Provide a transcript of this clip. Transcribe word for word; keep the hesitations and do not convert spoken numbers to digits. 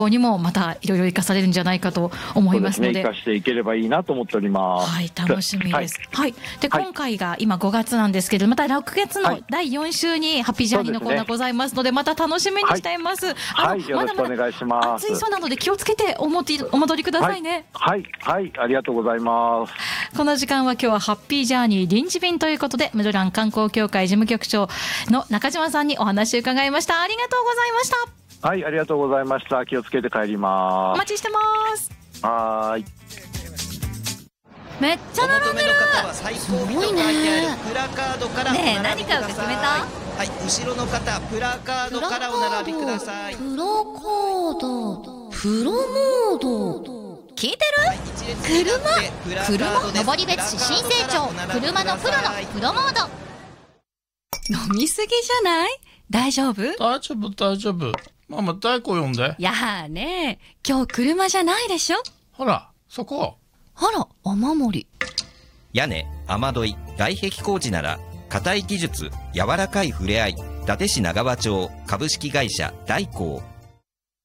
にもまたいろいろ生かされるんじゃないかと思いますので、 そうですね、生かしていければいいなと思っております。 はい、楽しみです。はい、はい、で、 はい、今回が今ごがつなんですけれども、またろくがつのだいよん週にハッピージャーニーのコーナーございますので、また楽しみにしています。はい、 はい、よろしくお願いします。 暑いそうなので気をつけておもお戻りくださいね。 はい、はい、はい、ありがとうございます。 この時間は今日はハッピージャーニー臨時便ということで、ムドラン観光協会事務局長の中島さんにお話を伺いました。ありがとうございました。 はい、ありがとうございました。気をつけて帰ります。 お待ちしてます。 はーい。 めっちゃ並んでる。 すごいね。プラカードからねえ、何買うか決めた？ はい、後ろの方、プラカードからお並びください。 プラカード、プロモード。 聞いてる？車、車、登別市新成長、車のプロのプロモード。飲みすぎじゃない？大丈夫？ 大丈夫、大丈夫。ママ、大子呼んで。 いやーね、今日車じゃないでしょ。 ほら、そこ。 あら、雨漏り。 屋根、雨どい、外壁工事なら、固い技術、柔らかい触れ合い、伊達市長川町株式会社大光。